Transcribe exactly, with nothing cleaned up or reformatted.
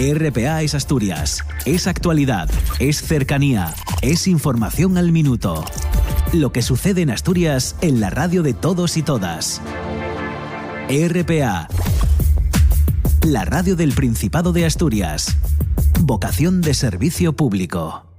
E R P A es Asturias, es actualidad, es cercanía, es información al minuto. Lo que sucede en Asturias en la radio de todos y todas. E R P A, la radio del Principado de Asturias. Vocación de servicio público.